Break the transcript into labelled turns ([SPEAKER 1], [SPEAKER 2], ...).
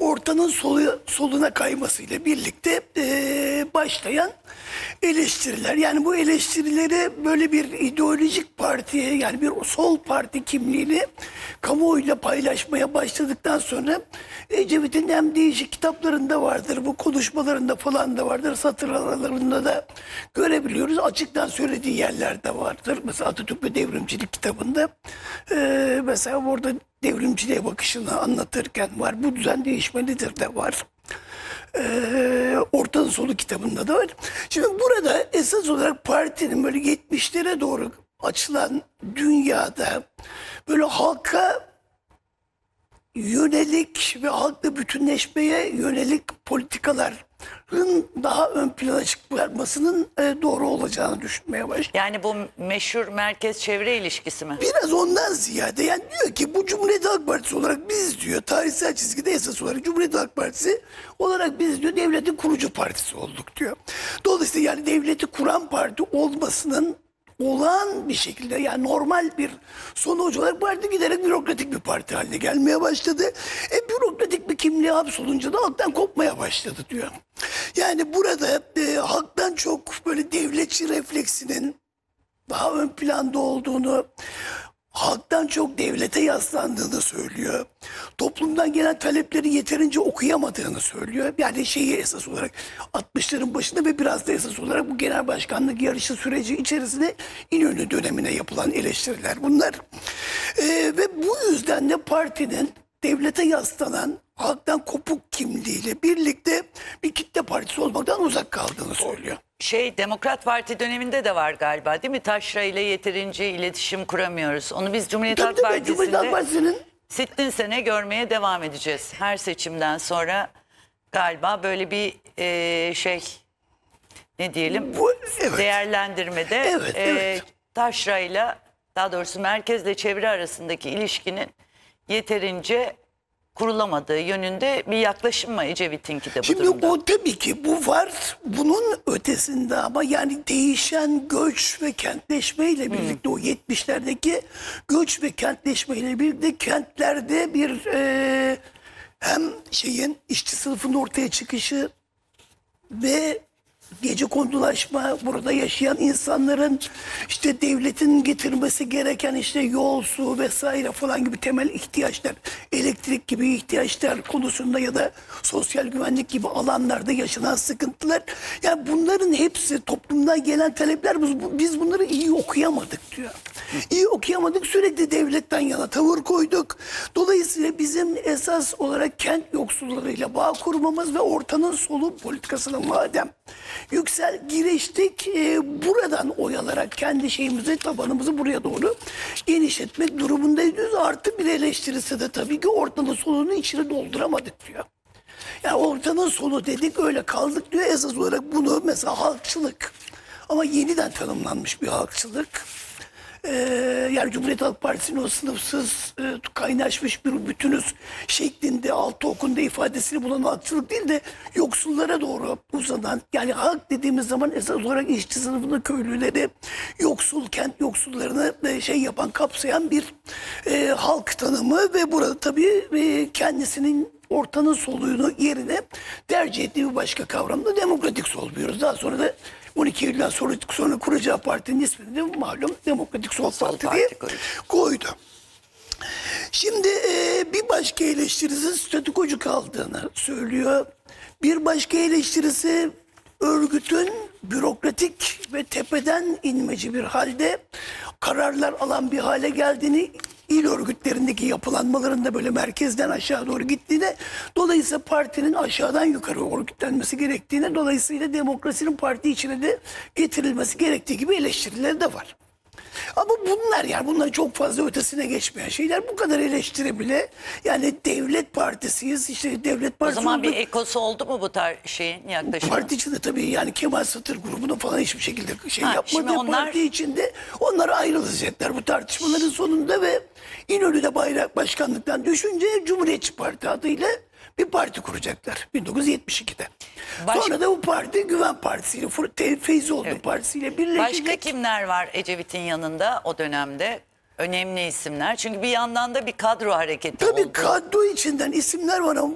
[SPEAKER 1] ortanın soluna kaymasıyla birlikte başlayan eleştiriler. Yani bu eleştirileri böyle bir ideolojik partiye, yani bir sol parti kimliğini kamuoyuyla paylaşmaya başladıktan sonra Ecevit'in hem değişik kitaplarında vardır, bu konuşmalarında falan da vardır, satır aralarında da görebiliyoruz. Açıktan söylediği yerlerde vardır. Mesela Atatürk ve Devrimcilik kitabında mesela orada devrimciliğe bakışını anlatırken var. Bu düzen değişmelidir de var. Ortanın Solu kitabında da var. Şimdi burada esas olarak partinin böyle 70'lere doğru açılan dünyada böyle halka yönelik ve halkla bütünleşmeye yönelik politikaların daha ön plana çıkmasının doğru olacağını düşünmeye başladım.
[SPEAKER 2] Yani bu meşhur merkez-çevre ilişkisi mi?
[SPEAKER 1] Biraz ondan ziyade, yani diyor ki bu Cumhuriyet Halk Partisi olarak biz diyor, tarihsel çizgide esas olarak Cumhuriyet Halk Partisi olarak biz diyor devletin kurucu partisi olduk diyor. Dolayısıyla yani devleti kuran parti olmasının olağan bir şekilde, yani normal bir sonuç olarak parti giderek bürokratik bir parti haline gelmeye başladı. Bürokratik bir kimliğe hapsolunca da halktan kopmaya başladı diyor. Yani burada halktan çok böyle devletçi refleksinin daha ön planda olduğunu, halktan çok devlete yaslandığını söylüyor. Toplumdan gelen talepleri yeterince okuyamadığını söylüyor. Yani şeyi esas olarak 60'ların başında ve biraz da esas olarak bu genel başkanlık yarışı süreci içerisinde İnönü dönemine yapılan eleştiriler bunlar. Ve bu yüzden de partinin devlete yaslanan, halktan kopuk kimliğiyle birlikte bir kitle partisi olmaktan uzak kaldığını söylüyor.
[SPEAKER 2] Demokrat Parti döneminde de var galiba, değil mi? Taşra ile yeterince iletişim kuramıyoruz. Onu biz Cumhuriyet Halk Partisi'nde sittin sene görmeye devam edeceğiz. Her seçimden sonra galiba böyle bir ne diyelim,
[SPEAKER 1] evet.
[SPEAKER 2] değerlendirmede
[SPEAKER 1] Evet.
[SPEAKER 2] Taşra ile, daha doğrusu merkezle çevre arasındaki ilişkinin yeterince kurulamadığı yönünde bir yaklaşım mı Ecevit'inki de bu
[SPEAKER 1] Şimdi
[SPEAKER 2] durumda?
[SPEAKER 1] o tabii ki bu var. Bunun ötesinde ama yani değişen göç ve kentleşmeyle birlikte o 70'lerdeki göç ve kentleşmeyle birlikte kentlerde bir hem işçi sınıfının ortaya çıkışı ve gecekondulaşma, burada yaşayan insanların işte devletin getirmesi gereken yol, su vesaire falan gibi temel ihtiyaçlar, elektrik gibi ihtiyaçlar konusunda ya da sosyal güvenlik gibi alanlarda yaşanan sıkıntılar, yani bunların hepsi toplumdan gelen talepler, biz bunları iyi okuyamadık diyor. İyi okuyamadık, sürekli devletten yana tavır koyduk. Dolayısıyla bizim esas olarak kent yoksullarıyla bağ kurmamız ve ortanın solu politikasına madem giriştik, buradan oy alarak kendi tabanımızı buraya doğru genişletmek durumundayız. Artı bir eleştirisi de tabii ki ortanın solunu içine dolduramadık diyor. Yani ortanın solu dedik, öyle kaldık diyor. Esas olarak bunu mesela halkçılık, ama yeniden tanımlanmış bir halkçılık. Yani Cumhuriyet Halk Partisi'nin o sınıfsız kaynaşmış bir bütünüz şeklinde altı okunda ifadesini bulan halkçılık değil de yoksullara doğru uzanan, yani halk dediğimiz zaman esas olarak işçi sınıfının köylüleri, yoksul kent yoksullarını kapsayan bir halk tanımı ve burada tabii kendisinin ortanın solunu yerine tercih ettiği bir başka kavramda demokratik sol diyoruz. Daha sonra da 12 Eylül'den sonra kuracağı partinin ismini de malum Demokratik Sol Parti diye koydu. Şimdi bir başka eleştirisi statükocu kaldığını söylüyor. Bir başka eleştirisi örgütün bürokratik ve tepeden inmeci bir halde kararlar alan bir hale geldiğini, il örgütlerindeki yapılanmaların da böyle merkezden aşağı doğru gittiğine, dolayısıyla partinin aşağıdan yukarı örgütlenmesi gerektiğine, dolayısıyla demokrasinin parti içine de getirilmesi gerektiği gibi eleştirileri de var. Ama bunlar çok fazla ötesine geçmeyen şeyler. Bu kadar eleştiri bile, yani devlet partisiyiz, devlet partisi.
[SPEAKER 2] O zaman bir ekosu oldu mu bu yaklaşımı?
[SPEAKER 1] Parti içinde tabii, yani Kemal Satır grubunu falan hiçbir şekilde yapmadı.
[SPEAKER 2] Onlar...
[SPEAKER 1] Parti içinde onlar ayrılacaklar bu tartışmaların sonunda ve İnönü'de başkanlıktan düşünce Cumhuriyetçi Parti adıyla bir parti kuracaklar 1972'de. Sonra da bu parti Güven Partisi ile, Feyzioğlu Partisi ile birleşecek.
[SPEAKER 2] Başka kimler var Ecevit'in yanında o dönemde? Önemli isimler. Çünkü bir yandan da bir kadro hareketi oldu.
[SPEAKER 1] Tabii kadro içinden isimler var ama